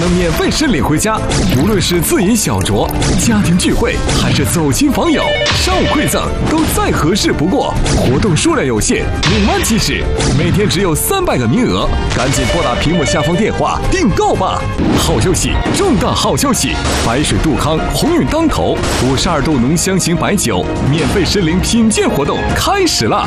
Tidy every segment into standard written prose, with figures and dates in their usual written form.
将免费申领回家。无论是自饮小酌、家庭聚会，还是走亲访友，商务馈赠都再合适不过。活动数量有限，领完即止，每天只有300个名额，赶紧拨打屏幕下方电话订购吧！好消息，重大好消息！白水杜康鸿运当头52度浓香型白酒免费申领品鉴活动开始了。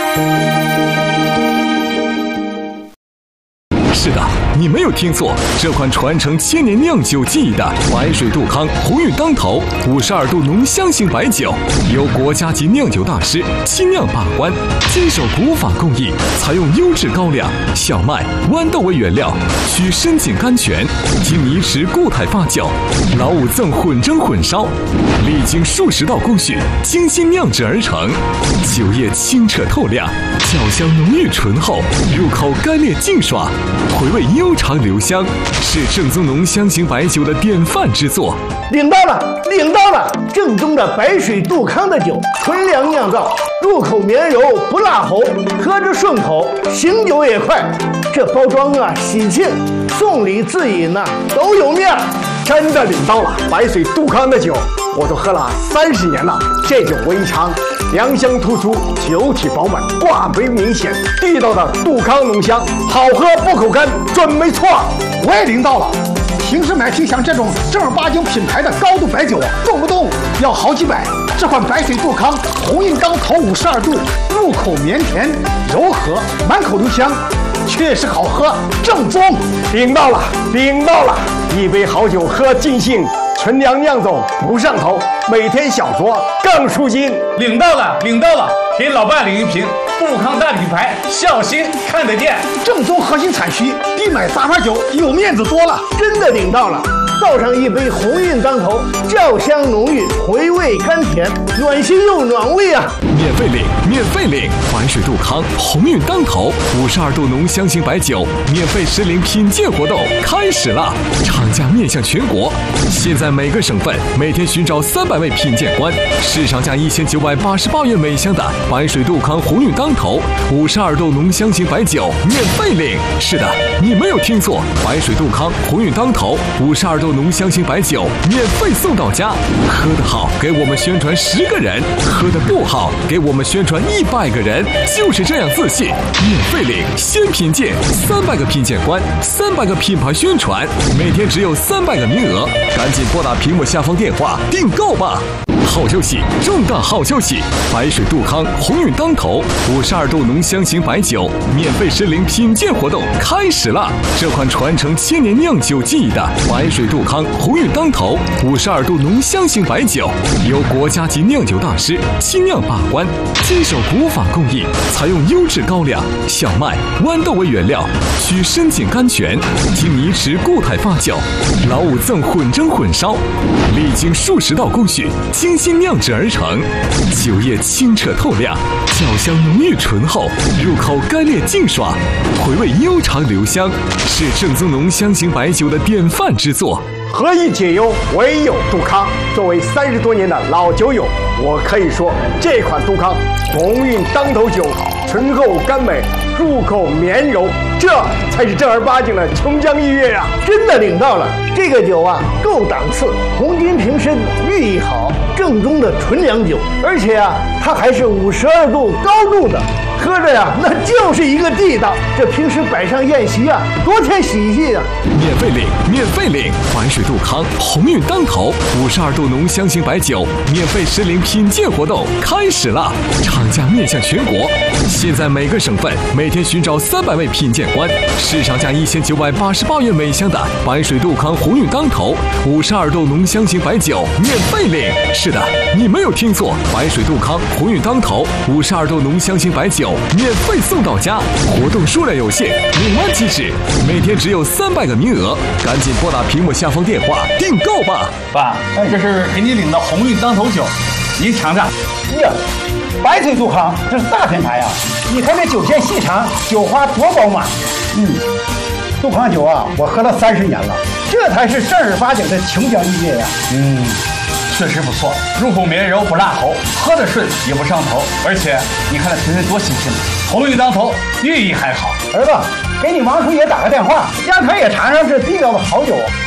是的，你没有听错，这款传承千年酿酒技艺的白水杜康鸿运当头52度浓香型白酒，由国家级酿酒大师亲酿把关，坚守古法工艺，采用优质高粱、小麦、豌豆为原料，取深井甘泉，经泥池固态发酵，老五赠混蒸混烧，历经数十道工序，精心酿制而成。酒液清澈透亮，酒香浓郁醇厚，入口干裂净爽，回味悠长留香，是正宗浓香型白酒的典范之作。 领到了，领到了！正宗的白水杜康的酒，纯粮酿造，入口绵柔不辣喉，喝着顺口，醒酒也快。这包装啊，喜庆，送礼自饮呐，都有面儿。 真的领到了白水杜康的酒，我都喝了30年了。这酒我一尝，良香突出，酒体饱满，挂杯明显，地道的杜康浓香，好喝不口干，准没错。我也领到了。平时买听像这种正儿八经品牌的高度白酒，动不动要好几百。这款白水杜康鸿运当头52度，入口绵甜柔和，满口留香，确实好喝，正宗。领到了，领到了！一杯好酒喝尽兴，纯粮酿走不上头，每天小酌更舒心。 领到了，领到了！给老伴领一瓶杜康大品牌，小心看得见， 正宗核心产区，比买杂牌酒有面子多了。 真的领到了！倒上一杯鸿运当头，酵香浓郁，回味甘甜，暖心又暖胃啊！ 免费领，免费领！白水杜康鸿运当头52度浓香型白酒免费申领品鉴活动开始了，厂家面向全国，现在每个省份每天寻找300位品鉴官，市场价1988元每箱的白水杜康鸿运当头52度浓香型白酒免费领。是的，你没有听错，白水杜康鸿运当头52度浓香型白酒免费送到家。喝得好，给我们宣传10个人；喝得不好，给我们宣传100个人。就是这样自信，免费领，先品鉴，300个品鉴官，300个品牌宣传，每天只有300个名额，赶紧拨打屏幕下方电话订购吧！好消息，重大好消息！白水杜康鸿运当头52度浓香型白酒免费申领品鉴活动开始了。这款传承千年酿酒技艺的白水杜康鸿运当头52度浓香型白酒，由国家级酿酒大师亲酿把关，坚守古法工艺，采用优质高粱、小麦、豌豆为原料，取深井甘泉，经泥池固态发酵，老五赠混蒸混烧，历经数十道工序，精心酿制而成。酒液清澈透亮，酒香浓郁醇厚，入口干裂净爽，回味悠长留香，是正宗浓香型白酒的典范之作。 何以解忧，唯有杜康。作为30多年的老酒友，我可以说，这款杜康鸿运当头酒，醇厚甘美，入口绵柔，这才是正儿八经的琼浆玉液呀！ 真的领到了，这个酒啊，够档次，红金瓶身，寓意好，正宗的纯粮酒，而且啊，它还是52度高度的。喝着呀，那就是一个地道。这平时摆上宴席啊，多添喜气啊！ 免费领，免费领！白水杜康鸿运当头52度浓香型白酒免费申领品鉴活动开始了，厂家面向全国，现在每个省份每天寻找300位品鉴官，市场价1988元每箱的白水杜康鸿运当头52度浓香型白酒免费领。是的，你没有听错，白水杜康鸿运当头52度浓香型白酒免费送到家，活动数量有限，领完即止，每天只有300个名额，赶紧拨打屏幕下方电话订购吧！ 爸，这是给你领的鸿运当头酒，您尝尝。 呀，白水杜康这是大品牌啊！你看这酒线细长，酒花多饱满。杜康酒啊，我喝了30年了，这才是正儿八经的琼浆玉液呀。 确实不错，入口绵柔不辣喉，喝得顺也不上头，而且你看这瓶身多新鲜，鸿运当头，寓意还好。 儿子，给你王叔也打个电话，让他也尝尝这地道的好酒。